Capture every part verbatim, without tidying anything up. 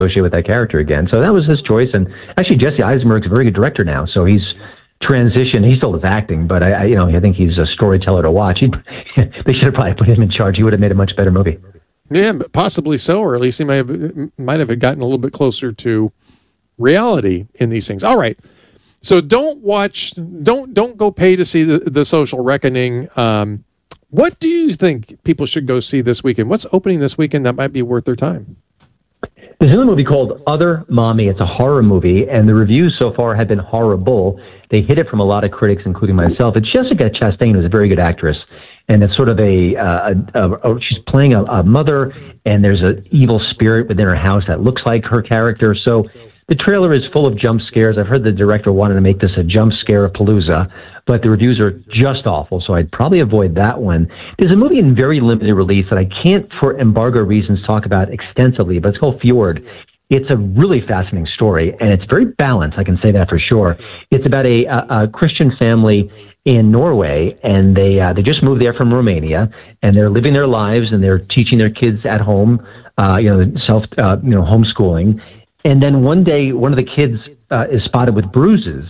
associate with that character again. So that was his choice. And actually, Jesse Eisenberg's a very good director now. So he's transitioned. He still is acting, but I, I you know, I think he's a storyteller to watch. He, they should have probably put him in charge. He would have made a much better movie. Yeah, possibly so, or at least he might have might have gotten a little bit closer to reality in these things. All right. So don't watch, don't don't go pay to see the, the Social Reckoning. Um, what do you think people should go see this weekend? What's opening this weekend that might be worth their time? There's another movie called Other Mommy. It's a horror movie, and the reviews so far have been horrible. They hit it from a lot of critics, including myself. It's Jessica Chastain, who's a very good actress, and it's sort of a, uh, a, a, a she's playing a, a mother, and there's an evil spirit within her house that looks like her character. So the trailer is full of jump scares. I've heard the director wanted to make this a jump scare palooza, but the reviews are just awful, so I'd probably avoid that one. There's a movie in very limited release that I can't, for embargo reasons, talk about extensively, but it's called Fjord. It's a really fascinating story, and it's very balanced, I can say that for sure. It's about a, a, a Christian family in Norway, and they uh, they just moved there from Romania, and they're living their lives, and they're teaching their kids at home, uh, you know, self, uh, you know, homeschooling. And then one day, one of the kids uh, is spotted with bruises,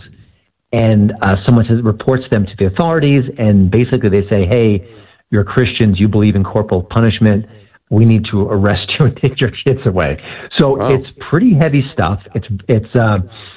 and uh, someone says, reports them to the authorities, and basically they say, hey, you're Christians, you believe in corporal punishment, we need to arrest you and take your kids away. So wow. It's pretty heavy stuff. It's, it's. Uh,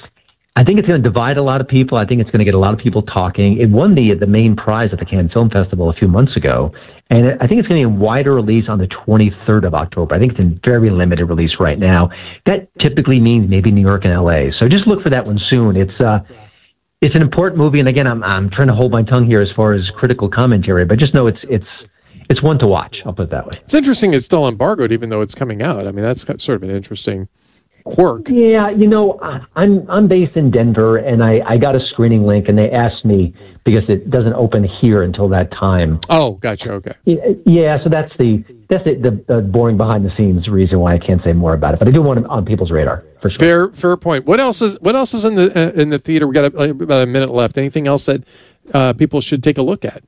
I think it's going to divide a lot of people. I think it's going to get a lot of people talking. It won the the main prize at the Cannes Film Festival a few months ago, and I think it's going to be a wider release on the twenty-third of October. I think it's in very limited release right now. That typically means maybe New York and L A. So just look for that one soon. It's uh, it's an important movie, and again, I'm I'm trying to hold my tongue here as far as critical commentary, but just know it's it's. It's one to watch. I'll put it that way. It's interesting it's still embargoed, even though it's coming out. I mean, that's sort of an interesting quirk. Yeah, you know, I'm I'm based in Denver, and I, I got a screening link, and they asked me, because it doesn't open here until that time. Oh, gotcha. Okay. Yeah, so that's the that's the, the, the boring behind the scenes reason why I can't say more about it. But I do want it on people's radar for sure. Fair fair point. What else is what else is in the uh, in the theater? We got a, about a minute left. Anything else that uh, people should take a look at?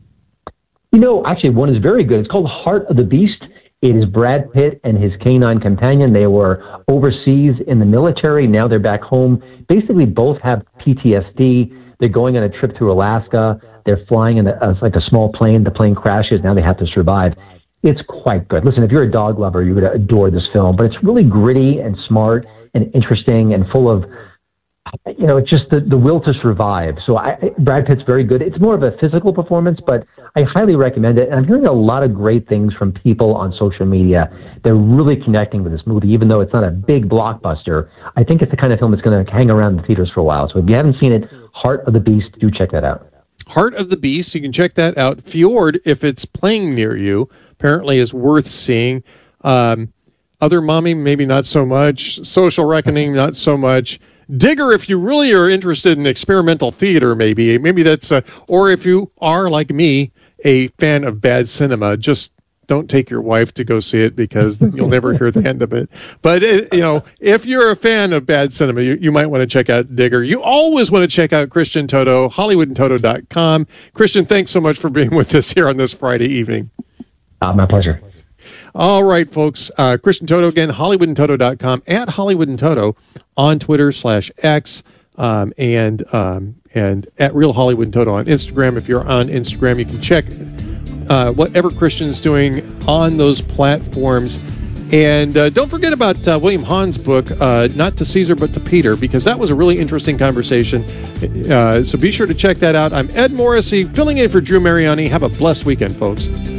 You know, actually, one is very good. It's called Heart of the Beast. It is Brad Pitt and his canine companion. They were overseas in the military. Now they're back home. Basically, both have P T S D. They're going on a trip through Alaska. They're flying in a, a, like a small plane. The plane crashes. Now they have to survive. It's quite good. Listen, if you're a dog lover, you would adore this film. But it's really gritty and smart and interesting and full of, you know, it's just the, the will to survive. So I, Brad Pitt's very good. It's more of a physical performance, but I highly recommend it. And I'm hearing a lot of great things from people on social media. They're really connecting with this movie, even though it's not a big blockbuster. I think it's the kind of film that's going to hang around the theaters for a while. So if you haven't seen it, Heart of the Beast, do check that out. Heart of the Beast, you can check that out. Fjord, if it's playing near you, apparently is worth seeing. Um, Other Mommy, maybe not so much. Social Reckoning, not so much. Digger, if you really are interested in experimental theater, maybe, maybe that's, uh, or if you are, like me, a fan of bad cinema, just don't take your wife to go see it, because then you'll never hear the end of it. But, it, you know, if you're a fan of bad cinema, you, you might want to check out Digger. You always want to check out Christian Toto, Hollywood and Toto dot com. Christian, thanks so much for being with us here on this Friday evening. Uh, my pleasure. All right, folks. Uh, Christian Toto again, Hollywood and Toto dot com, at Hollywood and Toto on Twitter slash X, um, and um, and at Real Hollywood and Toto on Instagram. If you're on Instagram, you can check uh, whatever Christian's doing on those platforms. And uh, don't forget about uh, William Hahn's book, uh, Not to Caesar, but to Peter, because that was a really interesting conversation. Uh, so be sure to check that out. I'm Ed Morrissey, filling in for Drew Mariani. Have a blessed weekend, folks.